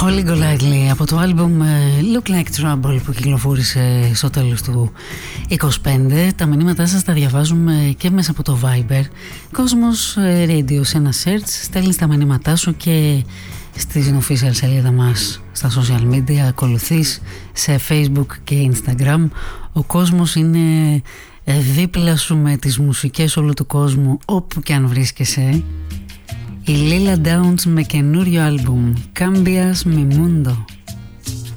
Holly Golightly από το άλμπουμ Look Like Trouble που κυκλοφόρησε στο τέλος του 25. Τα μηνύματά σας τα διαβάζουμε και μέσα από το Viber. Κόσμος Radio, σε ένα search στέλνεις τα μηνύματά σου και στην official σελίδα μας στα social media, ακολουθείς σε Facebook και Instagram. Ο κόσμος είναι δίπλα σου με τις μουσικές όλου του κόσμου όπου και αν βρίσκεσαι. Η Lila Downs με καινούριο άλμπουμ Cambias mi mundo.